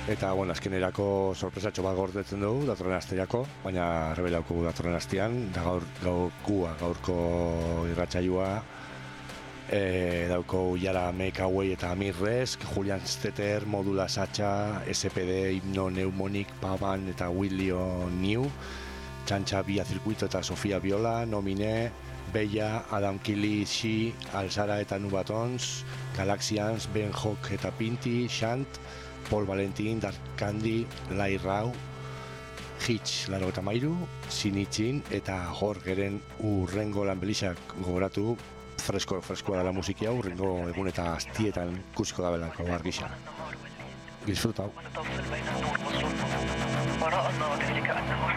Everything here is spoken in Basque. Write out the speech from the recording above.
Eta, bueno, azkenerako sorpresatxo bat gordetzen dugu, datorren asteako, baina rebelauko datorren astean, da gaurko irratsaioa, dauko Jara Mekaway eta Amir Resk, Julian Stetter, Modula Sacha, SPD, Himno Neumonic, Pavan eta Willio New, Txantxa Bia Zirkuito eta Sofia Viola, Nomine, Bella, Adam Kili, Shi, Alzara eta Nubatons, Galaxians, Ben Hawk eta Pinti, Shant, Paul Valentin, Dark Candy, Lai Rau, Hitch, Laro eta Mairu, Sinitxin eta Jorgeren urrengo lanbelixak gogoratu, freskoa dela musiki hau, urrengo egun eta astietan ikusiko da belako argisa. Disfrutau.